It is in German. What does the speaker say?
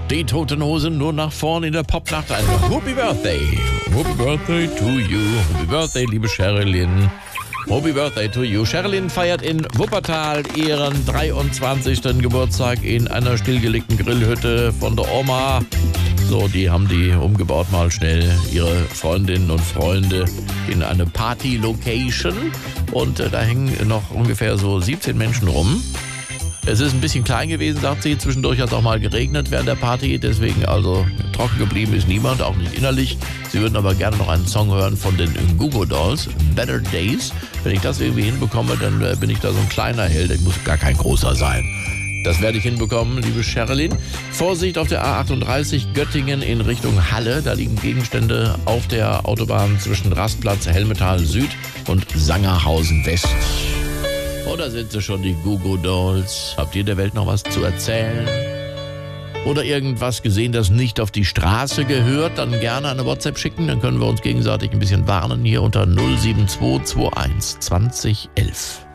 Die Toten Hosen nur nach vorn in der Popnacht. Ein Happy Birthday. Happy Birthday to you. Happy Birthday, liebe Sherilyn. Happy Birthday to you. Sherilyn feiert in Wuppertal ihren 23. Geburtstag in einer stillgelegten Grillhütte von der Oma. So, die haben die umgebaut mal schnell, ihre Freundinnen und Freunde, in eine Party-Location. Und da hängen noch ungefähr so 17 Menschen rum. Es ist ein bisschen klein gewesen, sagt sie. Zwischendurch hat es auch mal geregnet während der Party. Deswegen also trocken geblieben ist niemand, auch nicht innerlich. Sie würden aber gerne noch einen Song hören von den Goo Goo Dolls, Better Days. Wenn ich das irgendwie hinbekomme, dann bin ich da so ein kleiner Held. Ich muss gar kein großer sein. Das werde ich hinbekommen, liebe Sherilyn. Vorsicht auf der A38 Göttingen in Richtung Halle. Da liegen Gegenstände auf der Autobahn zwischen Rastplatz Helmetal Süd und Sangerhausen West. Oder sind sie schon die Goo Goo Dolls? Habt ihr der Welt noch was zu erzählen? Oder irgendwas gesehen, das nicht auf die Straße gehört? Dann gerne eine WhatsApp schicken, dann können wir uns gegenseitig ein bisschen warnen hier unter 07221 2011.